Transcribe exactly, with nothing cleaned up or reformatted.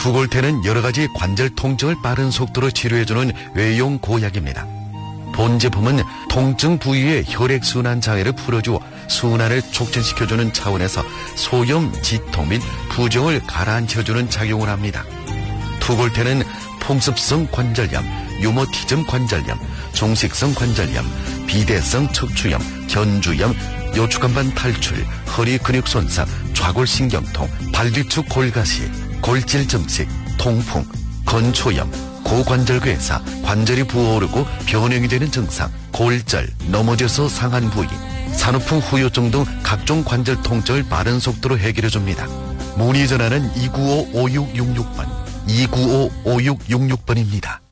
투골테는 여러가지 관절 통증을 빠른 속도로 치료해주는 외용 고약입니다. 본 제품은 통증 부위의 혈액순환 장애를 풀어주어 순환을 촉진시켜주는 차원에서 소염, 지통 및 부종을 가라앉혀주는 작용을 합니다. 투골테는 풍습성 관절염, 유머티즘 관절염, 종식성 관절염, 비대성 척추염, 견주염, 요추간반 탈출, 허리 근육 손상, 좌골신경통, 발뒤축 골가시, 골질 증식, 통풍, 건초염, 고관절괴사, 관절이 부어오르고 변형이 되는 증상, 골절, 넘어져서 상한 부위, 산후풍 후유증 등 각종 관절 통증을 빠른 속도로 해결해줍니다. 문의 전화는 이구오 오육육육 번, 이구오 오육육육 번입니다.